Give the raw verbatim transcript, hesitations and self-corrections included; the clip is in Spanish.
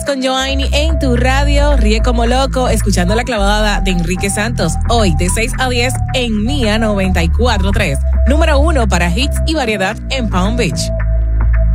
Con Joanny en tu radio, ríe como loco, escuchando la clavada de Enrique Santos, hoy de seis a diez en Mía noventa y cuatro punto tres, número uno para hits y variedad en Palm Beach.